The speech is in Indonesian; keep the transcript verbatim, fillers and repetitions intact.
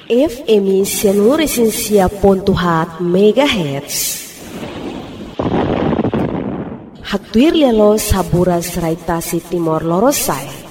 F M seluruh Indonesia pontuhat megahertz. Hatuir lelo sabura seraitasi Timor Lorosai.